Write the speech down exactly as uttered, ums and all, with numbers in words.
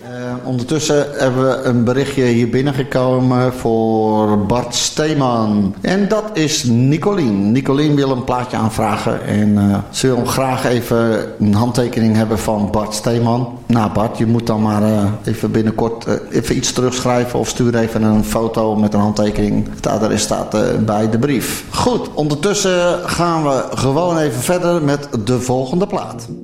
Uh, ondertussen hebben we een berichtje hier binnengekomen voor Bart Steeman. En dat is Nicolien. Nicolien wil een plaatje aanvragen. En uh, ze wil graag even een handtekening hebben van Bart Steeman. Nou Bart, je moet dan maar uh, even binnenkort uh, even iets terugschrijven. Of stuur even een foto met een handtekening. Het adres staat uh, bij de brief. Goed, ondertussen gaan we gewoon even verder met de volgende plaat.